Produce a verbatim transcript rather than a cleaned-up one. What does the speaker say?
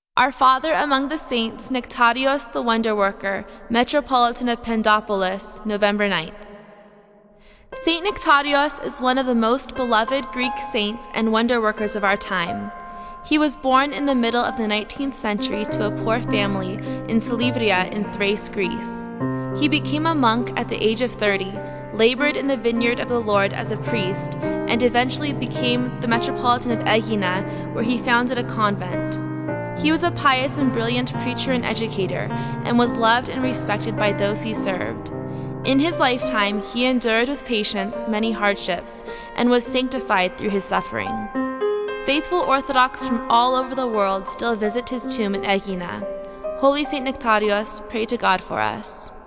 Our Father among the Saints, Nectarios the Wonder Worker, Metropolitan of Pendopolis, November ninth. Saint Nectarios is one of the most beloved Greek saints and wonder workers of our time. He was born in the middle of the nineteenth century to a poor family in Silivria in Thrace, Greece. He became a monk at the age of thirty, labored in the vineyard of the Lord as a priest, and eventually became the Metropolitan of Aegina, where he founded a convent. He was a pious and brilliant preacher and educator, and was loved and respected by those he served. In his lifetime, he endured with patience many hardships, and was sanctified through his suffering. Faithful Orthodox from all over the world still visit his tomb in Aegina. Holy Saint Nectarios, pray to God for us.